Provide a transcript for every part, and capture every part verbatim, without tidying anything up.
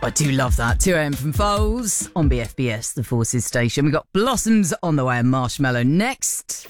I do love that. two a.m. from Foles on B F B S, the Forces station. We've got Blossoms on the way and Marshmallow next.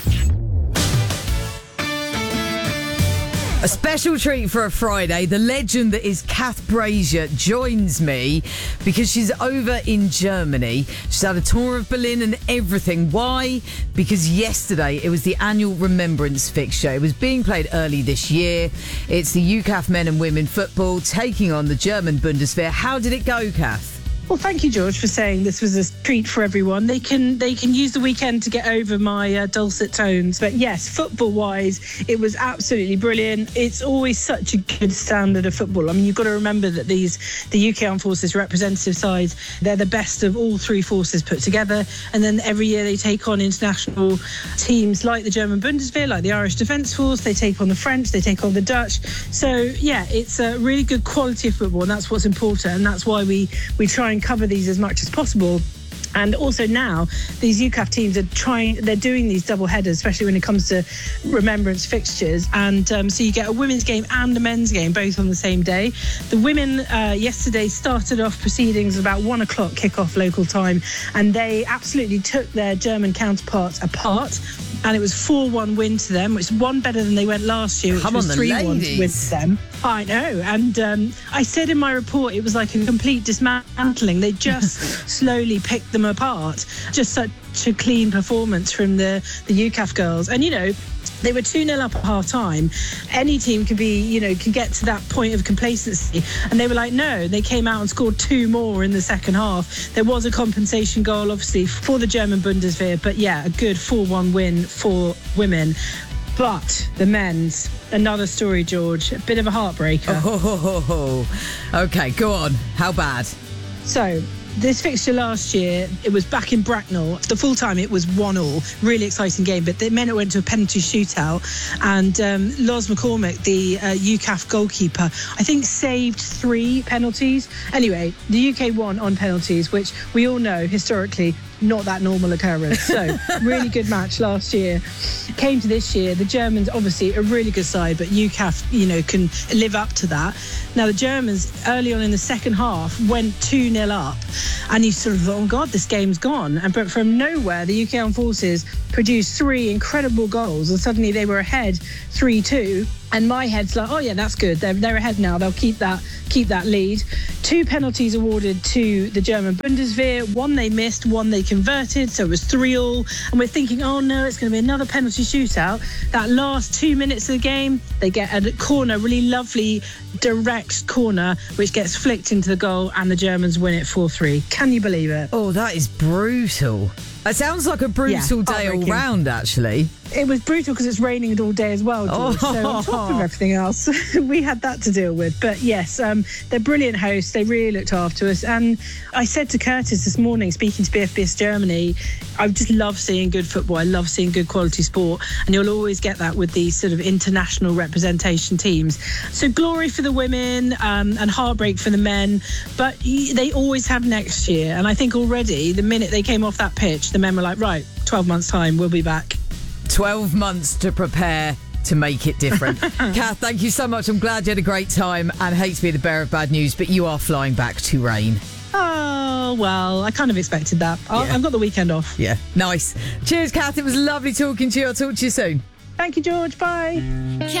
A special treat for a Friday. The legend that is Kath Brazier joins me because she's over in Germany. She's had a tour of Berlin and everything. Why? Because yesterday it was the annual Remembrance fixture. It was being played early this year. It's the U C A F men and women football taking on the German Bundeswehr. How did it go, Kath? Well, thank you, George, for saying this was a treat for everyone. They can they can use the weekend to get over my uh, dulcet tones. But yes, football-wise, it was absolutely brilliant. It's always such a good standard of football. I mean, you've got to remember that these the U K Armed Forces representative sides, they're the best of all three forces put together. And then every year they take on international teams like the German Bundeswehr, like the Irish Defence Force. They take on the French, they take on the Dutch. So, yeah, it's a really good quality of football, and that's what's important. And that's why we, we try and cover these as much as possible. And also now, these U C A F teams are trying, they're doing these double headers, especially when it comes to remembrance fixtures. And um, so you get a women's game and a men's game, both on the same day. The women uh, yesterday started off proceedings about one o'clock kickoff local time, and they absolutely took their German counterparts apart. And it was four one win to them, which is one better than they went last year, which Come was on, three one win ladies. to them. I know. And um, I said in my report it was like a complete dismantling. They just slowly picked them apart. Just such a clean performance from the, the U C A F girls. And, you know, they were two nil up at half time. Any team can be, you know, can get to that point of complacency. And they were like, no, they came out and scored two more in the second half. There was a compensation goal, obviously, for the German Bundeswehr. But yeah, a good four one win for women. But the men's, another story, George, a bit of a heartbreaker. Oh, ho, ho, ho. Okay, go on. How bad? So, this fixture last year, it was back in Bracknell. The full time, it was one all. Really exciting game, but it meant it went to a penalty shootout. And um, Loz McCormick, the uh, U C A F goalkeeper, I think saved three penalties. Anyway, the U K won on penalties, which we all know historically not that normal occurrence. So, really good match last year. Came to this year, the Germans, obviously a really good side, but U C A F, you know, can live up to that. Now, the Germans, early on in the second half, went two nil up, and you sort of thought, oh, God, this game's gone. And But from nowhere, the U K Armed Forces produced three incredible goals, and suddenly they were ahead three two. And my head's like, oh yeah, that's good. They're they're ahead now. They'll keep that keep that lead. Two penalties awarded to the German Bundeswehr. One they missed, one they converted. So it was three all. And we're thinking, oh no, it's going to be another penalty shootout. That last two minutes of the game, they get a corner, really lovely direct corner, which gets flicked into the goal, and the Germans win it four three. Can you believe it? Oh, that is brutal. It sounds like a brutal Yeah, day all heartbreaking. round, actually. It was brutal because it's raining all day as well, George. Oh. So on top of everything else, we had that to deal with. But yes, um, they're brilliant hosts. They really looked after us. And I said to Curtis this morning, speaking to B F B S Germany, I just love seeing good football. I love seeing good quality sport. And you'll always get that with these sort of international representation teams. So glory for the women um, and heartbreak for the men. But they always have next year. And I think already, the minute they came off that pitch, the men were like, right, twelve months' time, we'll be back. twelve months to prepare to make it different. Kath, thank you so much. I'm glad you had a great time, and hate to be the bearer of bad news, but you are flying back to rain. Oh, well, I kind of expected that. I'll, Yeah. I've got the weekend off. Yeah, nice. Cheers, Kath. It was lovely talking to you. I'll talk to you soon. Thank you, George. Bye.